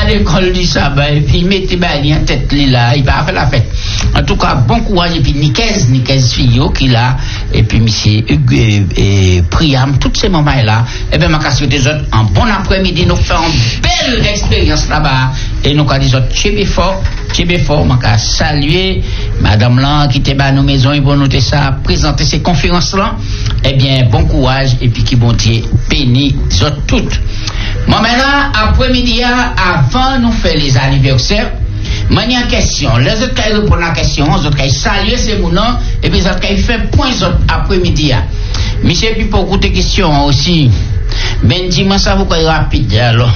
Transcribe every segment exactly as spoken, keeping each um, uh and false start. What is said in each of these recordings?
l'école du sabbat et puis mettez Bali en tête là, il va faire la fête. En tout cas, bon courage et puis Nicaise, Nicaise Fillot qui là et puis monsieur Hugues et Priam, tous ces moments là. Et bien, ma casse des autres, en bon après-midi, nous faisons une belle expérience là-bas et nous avons des autres chez fort, chez fort, ma casse saluer madame là qui était dans nos maisons et pour noter ça, présenter ces conférences là. Eh bien, bon courage et puis qui bon Dieu bénit autres toutes. Moi maintenant, après-midi, avant nous faire les anniversaires, moi il y a une question. Les autres qui répondent à la question, les autres qui saluent ces mounons, et puis les autres qui font point après-midi. Monsieur, puis pour écouter question aussi, ben dis-moi ça vous quoi rapide alors.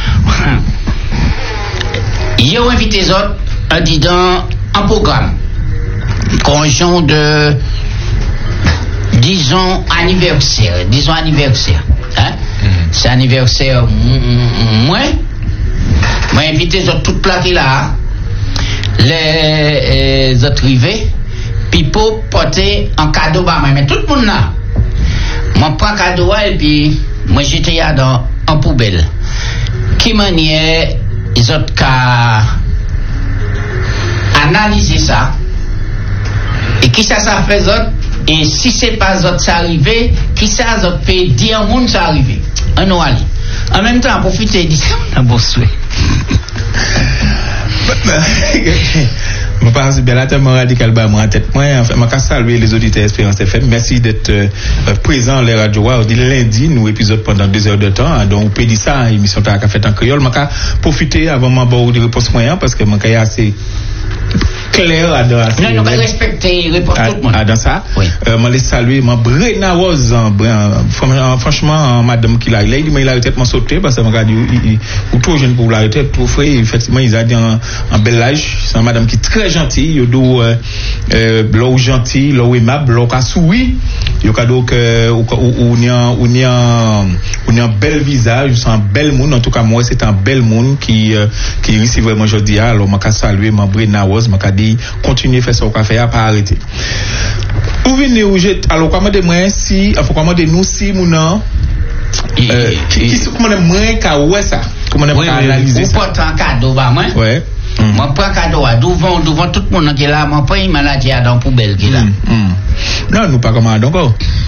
Il y a invité les autres en disant un programme conjoint de disons anniversaire, disons anniversaire. Hein? Mm-hmm. C'est anniversaire moi moi invité les autres toutes plaquées là les, les autres rivés puis pour porter un cadeau bah mais tout le monde là moi prends cadeau et puis moi j'étais là dans en poubelle qui manière les autres qu'à analyser ça et qui ça ça fait autres. Et si c'est pas autres ça arrivé, qui ça autres fait dire au monde ça arrivé. On nous aller. En même temps, profiter de ça, on a beau souhait. Je pense bien là tellement radical bas moi en tête moi enfin m'a saluer les auditeurs Espérance F M. Merci d'être euh, présent les radio on dit lundi nous épisode pendant deux heures de temps donc on peut dire ça émission ta fait en créole m'a profiter avant m'en avoir de réponse moyen parce que m'a assez clair à dans non non respecter réponse tout le monde à dans ça oui euh m'a les saluer m'a Brena Rose franchement madame qui l'a il dit mais il a peut-être m'a sauté parce que m'a dit ou trop jeune pour la retraite trop frais effectivement ils a dit en bel âge c'est madame qui très gentil yo do euh l'eau gentil l'eau aimable l'eau ka souri yo ka donc ou ni ou ni ou ni un bel visage c'est un bel monde en tout cas moi c'est un bel monde qui qui réussit vraiment aujourd'hui alors m'a ka saluer m'a Brena Rose m'a ka dit continuer faire ça au café pas arrêter ou venez ou jet alors comment de moi si faut comment de nous si mon euh qui comment de moi ka ouais ça comment de pas analyser ça ou porte un cadeau ba moi ouais. Mm. Moi prends cadeau à devant devant tout le monde qui est là moi prends une maladie dans poubelle qui est là. Mm. Mm. Non, nous pas comment donc.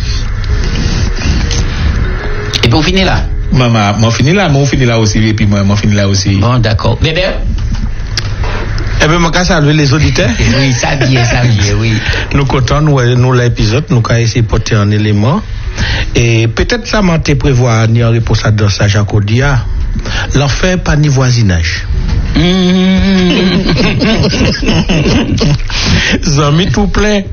Et pour finir là. Maman, moi fini là, moi fini là aussi et puis moi moi fini là aussi. Bon d'accord. Bébé. Eh bien, je salue les auditeurs. Oui, ça vient, ça vient, oui. Nous comptons, nous, nous l'épisode, nous avons essayé de porter un élément. Et peut-être ça m'a été prévoir, ni en réponse à dans ça, Jacques Odia, l'enfer pas ni voisinage. Zami tout plein.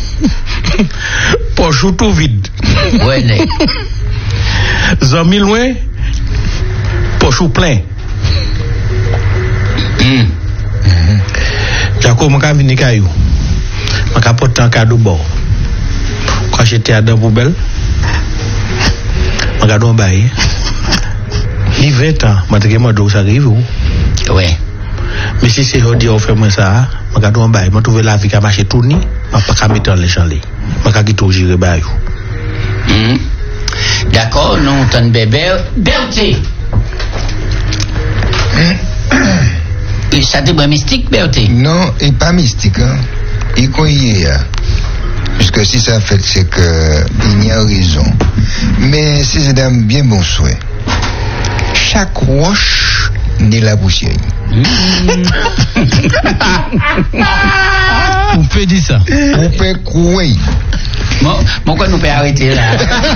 Poche tout vide. Ouais, né. Zami loin. Poche plein. Mm. Jacob m'a venu caillou. M'a porté un cadeau bon. Quand j'étais à dans poubelle, m'a gardé un bail. Il vingt ans, m'a dit moi d'où ça arrive ou. Ouais. Mais si c'est aujourd'hui on fait moi ça, m'a gardé un bail, m'a trouvé la vie qui a marché tourner, m'a pas mettre dans les chandelles. M'a ka quitter gérer bail. Mm. D'accord, non ton bébé Berté. Et ça te mystique, Berté? Non, et pas mystique, hein. Il connaît, puisque si ça fait, c'est que il y a raison. Mais c'est d'un bien bon souhait. Chaque roche n'est la poussière. On peut dire ça. On peut croire. Bon, pourquoi nous peut arrêter là?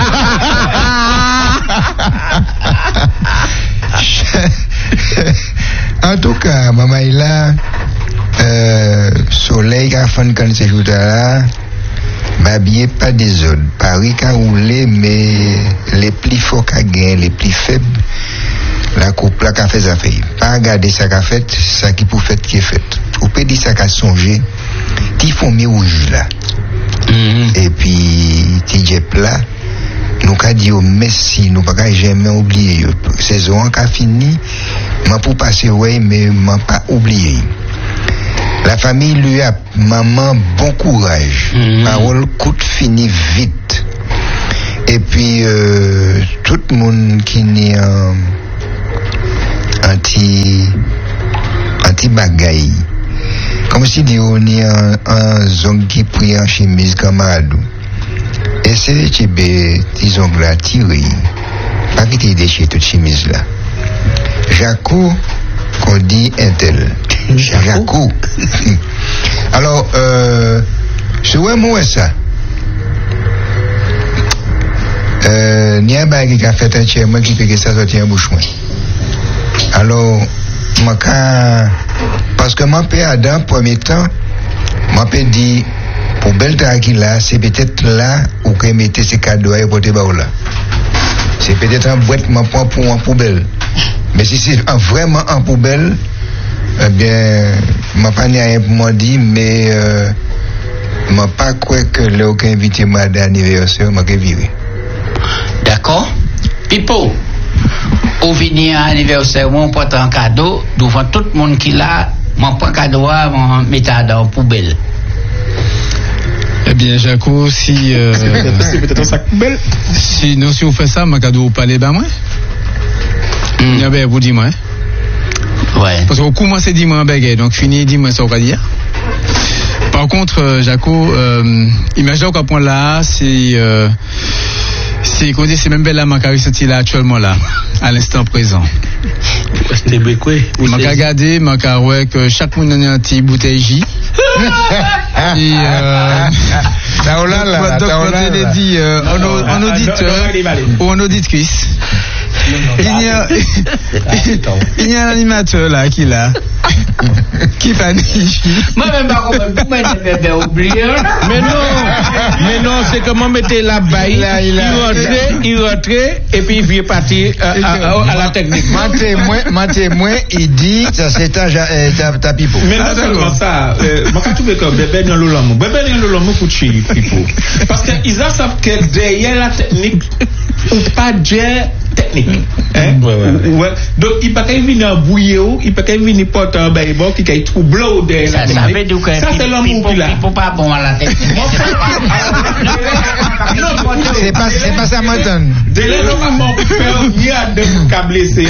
En tout cas, maman est là, euh, soleil qui a fait quand ces jours-là, bah bien pas des autres. Paris qui a roulé, mais les plus forts qui a gagné, les plus faibles, la coupe là qui a fait ça fait. Pas regarder ça qui a fait, ça qui pour fait qui est fait. Ou peut dire ça qui a songé, qui font mieux rouge là. Mm-hmm. Et puis, ti jep là, nous avons dit merci, nous n'avons pas jamais oublié. Saison qui a fini, je pour passer, oui, mais je ne pas oublié. La famille lui a, maman, bon courage. Mm-hmm. Parole coûte fini vite. Et puis, euh, tout le monde qui n'est un anti bagaille. Comme si dit on est en, en zone qui prie en chemise camarade. Et c'est des petits ongles à tirer. Pas qu'il t'ait déchiré toute chemise là. Jaco, qu'on dit Intel. Jaco. Alors, euh, c'est où moi ça? Euh, n'y a pas qui a fait un tiers, moi qui peut que ça sortir un bouche moi. Alors, moi quand, parce que mon père dans le premier temps, mon père dit, pour belle tranquille là, c'est peut-être là où que mettez ces cadeaux et porter bas là. C'est peut-être un boîte, mon prend pour en poubelle. Mais si c'est vraiment en poubelle, eh bien, ma pas rien pour moi dit, mais, euh, m'a pas quoi que là, aucun invité m'a d'anniversaire, m'a que viré. D'accord. Pipo, au venir à l'anniversaire, on porte un cadeau, devant tout le monde qui l'a, on prend un cadeau, on met ça dans la poubelle. Eh bien, Jaco, si. Euh, c'est peut-être un sac poubelle. Si nous, si on fait ça, mon cadeau, pas les bas, moi. Il y a bien, vous dites, moi. Ouais. Parce qu'on commence dimanche en baguette, donc fini dimanche, ça va dire. Par contre, euh, Jaco, euh, imagine qu'à point là, c'est. Euh, C'est qu'on dit, c'est même belle la manque senti là actuellement là, à l'instant présent. C'était béqué. Manque à regarder, manque à ouais que chaque monde a un petit bouteille J. Et euh, donc, on dit, en auditeur ou en auditrice. Il y a, il y a un animateur là qui là, qui panique. Moi même pas comprendre oublier. Mais non, mais non, c'est comment mettre la baille, il rentrait, il rentrait, et puis il vient partir à, à, à la technique. Mon témoin, mon témoin, il dit, ça c'est ta, ta, ta pipo. Mais non seulement ça, moi quand tu veux que bébé dans l'olamo, bébé dans l'olamo pour chier pipo. Parce qu'ils savent que derrière la technique, ou pas de technique. Hein? Ouais, ouais. Ouais. Donc, il peut pas venir bouillir, il peut pas venir porter un bain qui est troublé derrière la technique. Ça veut dire que ça, c'est l'amour qu'il a. Il ne faut pas bon à la technique. C'est pas, c'est pas ça, m'entendre. Dès le moment où il y a deux cas blessés,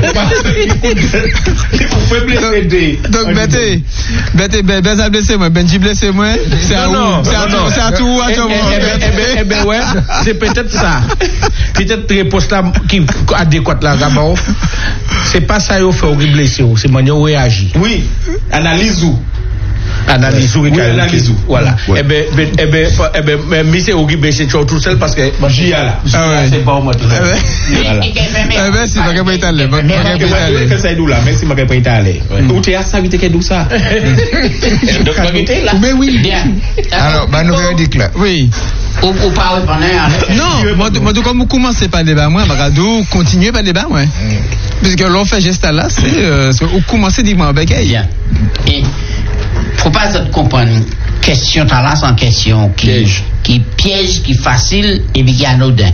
il faut blesser des. Donc, Bété, Bété, Ben a blessé moi, Benji blessé moi, c'est à où? C'est à tout, à tout. Eh ben, ouais, c'est peut-être ça. Peut-être réponse là qui adéquate là d'abord. C'est pas ça qu'il faut blesser, c'est manière où réagir. Oui, analyse où. Analyse où, oui, analyse où. Voilà. Eh ben, eh ben, eh ben, mais c'est Ogi Béché tout seul parce que j'y a là. C'est pas moi tout seul. Voilà. Eh ben, c'est pas qu'il peut aller. Pas qu'il peut aller. Que ça est d'où là, merci, ma qu'il peut aller. Où t'es à ça, vite que d'où ça. Donc, là. Mais oui. Bien. Alors, bah, nous verdict là. Oui. Ou, ou pas répondre. Non, moi, moi, comme vous commencez par le débat, moi, Maradou, continuez par le débat, ouais. Puisque l'on fait geste là, c'est, euh, vous commencez dis-moi avec elle. Bien. Et, faut pas se comprendre, question talent sans question, qui piège, qui piège, qui facile, et puis qui anodin.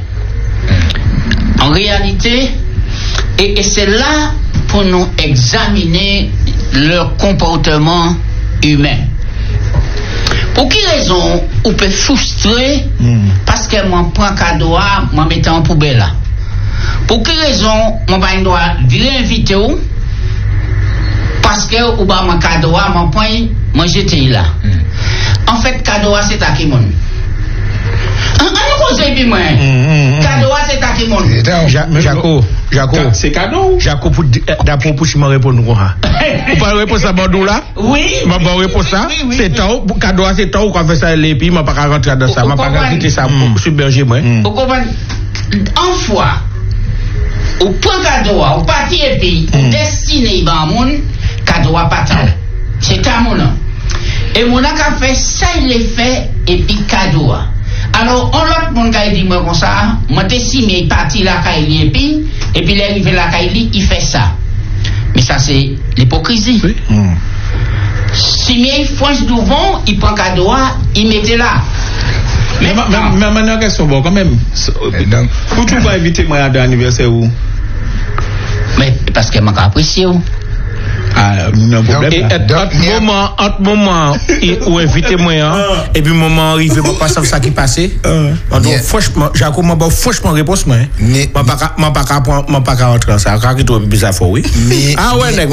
En réalité, et, et c'est là pour nous examiner leur comportement humain. Pour quelle raison on peut frustrer mm. parce que moi prends cadeau à moi mettre en poubelle là. Pour quelle raison moi pas doit virer invité ou parce que ou ba mon cadeau à mon point moi j'étais là. Mm. En fait cadeau à c'est à qui monde. On nous conseille bien moi. Cadeau à c'est à qui monde. Jaco, Jaco, c'est cadeau. Jaco pour d'après pour me répondre nous quoi. Vous pas répondre ça Bordeaux là? Oui. Ma bonne réponse ça, c'est temps cadeau c'est temps qu'on fait ça et puis m'a pas rentrer dans ça, m'a pas quitter ça pour submerger moi. Vous comprenez? En fois ou prend cadeau ou parti et puis destiné ban moun cadeau pas tant. C'est à mon nom. Et mon a fait ça il est fait et puis cadeau. Alors, on l'autre monde qui dit moi comme ça, moi t'es si mais il parti la Kaili et puis et puis il est arrivé la Kaili, il fait ça. Mais ça c'est l'hypocrisie. Oui. Mm. Si mais franche devant, il prend cadeau, il mettait là. Mais mais maintenant question bon quand même. Pour tu vas inviter moi à l'anniversaire où? Mais parce que m'a apprécié. Ah, non problème. Entre moment, entre moment où inviter moi et puis moment arrivé pas ça ça qui passait. Donc franchement, Jacob m'a franchement réponse moi. Moi pas moi pas moi pas rentrer ça, car il trop bizarre oui. Ah ouais